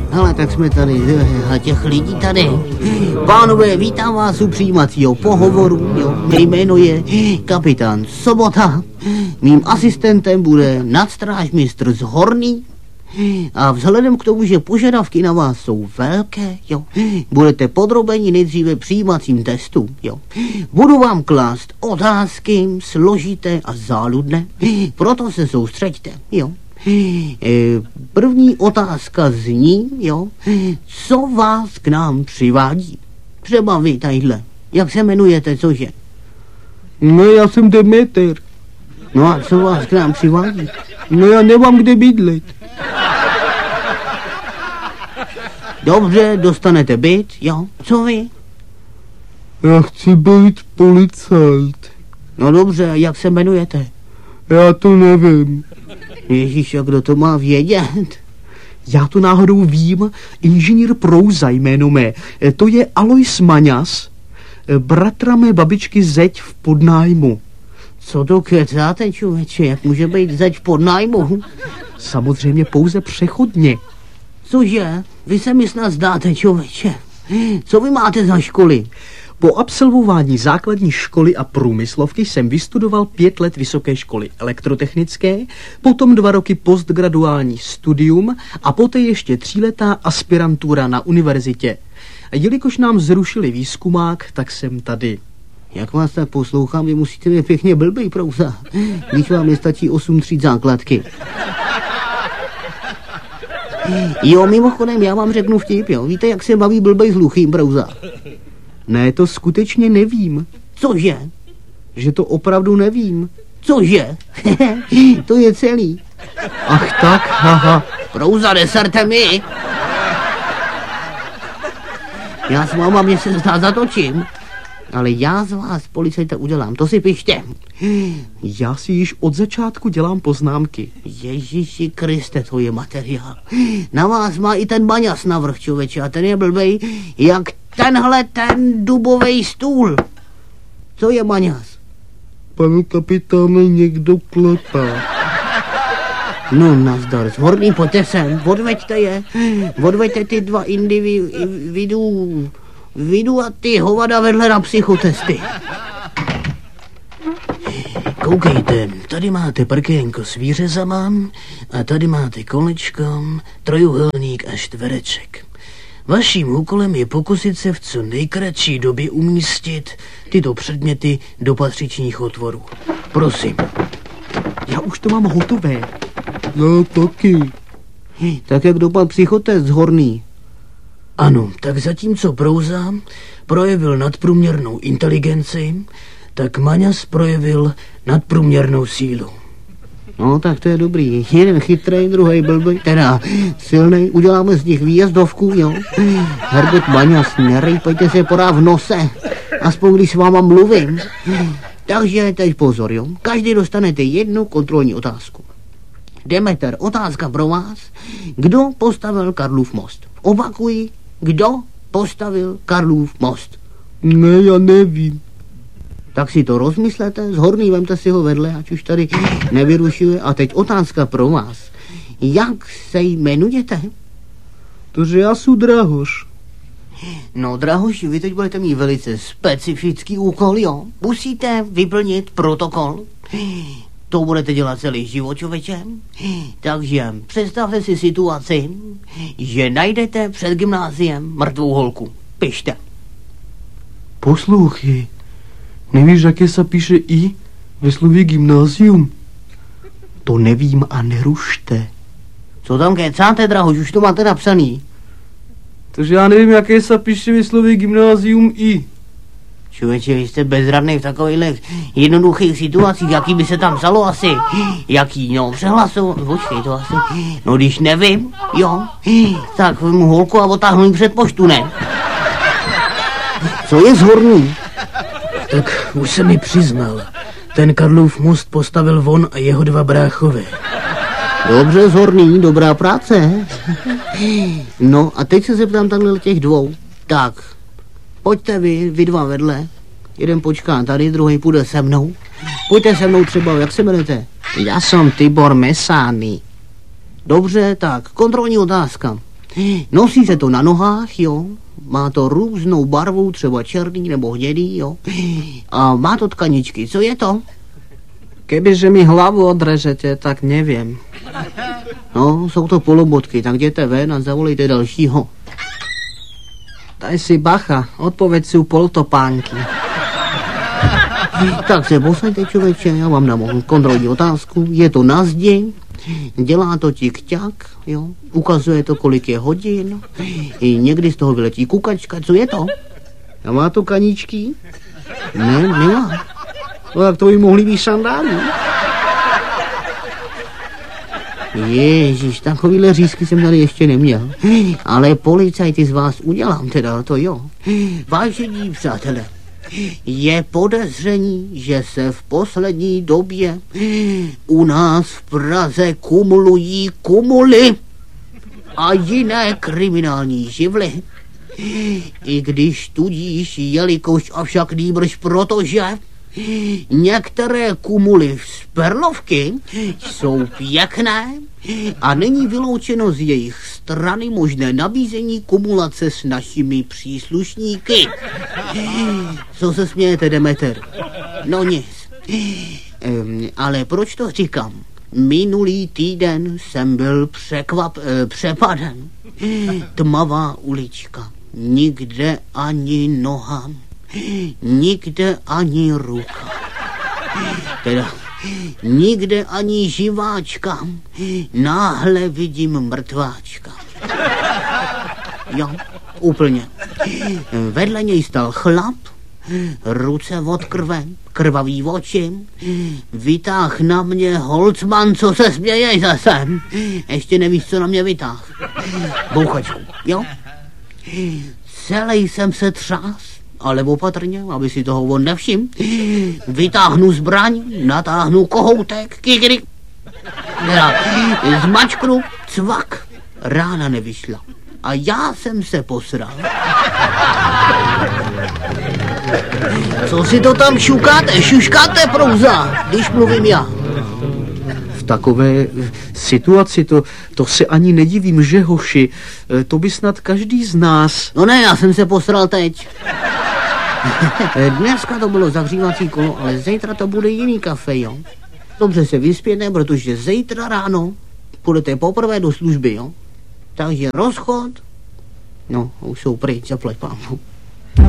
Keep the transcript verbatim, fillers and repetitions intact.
hele, tak jsme tady, a těch lidí tady. Pánové, vítám vás u přijímacího pohovoru, jo. Mé jméno je kapitán Sobota. Mým asistentem bude nadstrážmistr z Horný. A vzhledem k tomu, že požadavky na vás jsou velké, jo, budete podrobeni nejdříve přijímacím testům, jo. Budu vám klást otázky složité a záludné, proto se soustřeďte, jo. První otázka zní, jo, co vás k nám přivádí? Třeba vy tadyhle, jak se jmenujete, cože? No, já jsem Demeter. No a co vás k nám přivádí? No, já nemám kde bydlet. Dobře, dostanete byt, jo, co vy? Já chci být policajt. No dobře, jak se jmenujete? Já to nevím. Ježíš, a kdo to má vědět? Já to náhodou vím, inženýr Prouza jméno mé. To je Alois Maňas, bratra mé babičky Zeď v podnájmu. Co to kecáte, člověče, jak může být Zeď v podnájmu? Samozřejmě pouze přechodně. Cože? Vy se mi snad zdáte, člověče. Co vy máte za školy? Po absolvování základní školy a průmyslovky jsem vystudoval pět let vysoké školy elektrotechnické, potom dva roky postgraduální studium a poté ještě tříletá aspirantura na univerzitě. A jelikož nám zrušili výzkumák, tak jsem tady. Jak vás tak poslouchám, vy musíte být pěkně blbý, Prouza. Když vám nestačí osm tříd základky. Jo, mimochodem, já vám řeknu vtip, jo. Víte, jak se baví blbej s hluchým, Prouza? Ne, to skutečně nevím. Cože? Že to opravdu nevím. Cože? To je celý. Ach tak, haha. Prouza, neserte mi. Já s váma mě se zdá zatočím. Ale já z vás, policajta, udělám, to si pište. Já si již od začátku dělám poznámky. Ježíši Kriste, to je materiál. Na vás má i ten Maňas navrch, člověče, a ten je blbej, jak tenhle ten dubovej stůl. Co je Maňas? Pane kapitáne, někdo klepá. No, nazdar, Horný, pojďte sem, odveďte je. Odveďte ty dva individů, vidu a ty hovada vedle na psychotesty. Koukejte, tady máte prkénko s výřezama a tady máte kolečko, trojuhelník a čtvereček. Vaším úkolem je pokusit se v co nejkratší době umístit tyto předměty do patřičních otvorů. Prosím. Já už to mám hotové. Já taky. Tak jak dopadl psychotest, Horný? Ano, tak zatímco Prouza projevil nadprůměrnou inteligenci, tak Maňas projevil nadprůměrnou sílu. No, tak to je dobrý. Jeden chytrej, druhý blbý, teda silnej. Uděláme z nich výjezdovku, jo. Herbert Maňas, nerejpejte se porá v nose. Aspoň když s váma mluvím. Takže teď pozor, jo. Každý dostanete jednu kontrolní otázku. Demeter, otázka pro vás. Kdo postavil Karlův most? Opakuji, kdo postavil Karlův most? Ne, já nevím. Tak si to rozmyslete, z Horný vemte si ho vedle, ať už tady nevyrušuje. A teď otázka pro vás. Jak se jmenujete? Tože já jsem Drahoš. No, Drahoši, vy teď budete mít velice specifický úkol, jo. Musíte vyplnit protokol. To budete dělat celý život, člověče. Takže představte si situaci, že najdete před gymnáziem mrtvou holku. Pište. Poslouchej, nevíš, jaké se píše I ve slově gymnázium? To nevím a nerušte. Co tam kecáte, Drahoš, už to máte napsaný. Takže já nevím, jaké se píše ve slově gymnázium I. Člověče, vy jste bezradný v takových jednoduchých situacích, jaký by se tam psalo asi. Jaký, no, přehlasou, počkej to asi. No, když nevím, jo, tak vemu holku a otáhnu ji před poštu, ne? Co je z Horný? Tak už se mi přiznal. Ten Karlův most postavil on a jeho dva bráchové. Dobře, z Horný, dobrá práce. No a teď se zeptám takhle těch dvou. Tak, pojďte vy, vy dva vedle. Jeden počká tady, druhý půjde se mnou. Pojďte se mnou třeba, jak se jmenujete? Já jsem Tibor Mesány. Dobře, tak, kontrolní otázka. Nosí se to na nohách, jo. Má to různou barvu, třeba černý nebo hnědý, jo. A má to tkaničky. Co je to? Kebyže mi hlavu odrežete, tak nevím. No, jsou to polobotky, tak jděte ven a zavolejte dalšího. Daj si bacha, odpověď sú poltopánky. Tak se posaďte, člověče, já vám dám kontrolní otázku. Je to na zdi, dělá to tik-ťak, jo. Ukazuje to, kolik je hodin. I někdy z toho vyletí kukačka. Co je to? A má to kaníčky? Ne, nemá. No tak to by mohly být sandály. Ježíš, takovýhle řízky jsem tady ještě neměl. Ale policajty z vás udělám teda, to jo. Vážení přátelé, je podezření, že se v poslední době u nás v Praze kumulují kumuly a jiné kriminální živly. I když tudíž, jelikož avšak nýbrž protože některé kumuly z perlovky jsou pěkné a není vyloučeno z jejich strany možné nabízení kumulace s našimi příslušníky. Co se smějete, Demeter? No nic. Um, ale proč to říkám? Minulý týden jsem byl překvap, eh, přepaden. Tmavá ulička. Nikde ani noha. Nikde ani ruka. Teda nikde ani živáčka. Náhle vidím mrtváčka. Jo, úplně. Vedle něj stal chlap, ruce od krve, krvavý oči, vytáh na mě Holcman, co se směješ zase. Ještě nevíš, co na mě vytáh. Bouchačku, jo? Celý jsem se třás, ale opatrně, aby si toho on nevšim. Vytáhnu zbraň, natáhnu kohoutek, kikrik. Zmačknu, cvak, rána nevyšla. A já jsem se posral. Co si to tam šukáte, šuškáte, prouza, když mluvím já? V takové situaci to, to se ani nedivím, že hoši, to by snad každý z nás. No ne, já jsem se posral teď. Dneska to bylo zahřívací kolo, ale zítra to bude jiný kafe, jo. Dobře se vyspěte, protože zítra ráno půjdete poprvé do služby, jo. Takže rozchod, no, už jsou pryč, zaplať pámu.